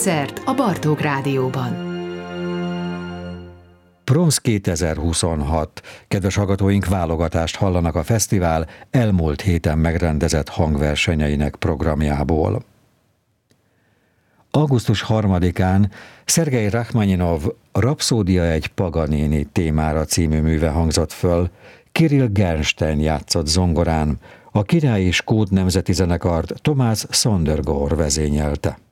Koncert a Bartók Rádióban. Proms 2026. Kedves hallgatóink, válogatást hallanak a fesztivál elmúlt héten megrendezett hangversenyeinek programjából. Augusztus 3-án Szergej Rachmaninov Rapszódia egy Paganini témára című műve hangzott föl, Kirill Gernstein játszott zongorán, a Királyi Skót Nemzeti Zenekart Tomás Sondergaard vezényelte.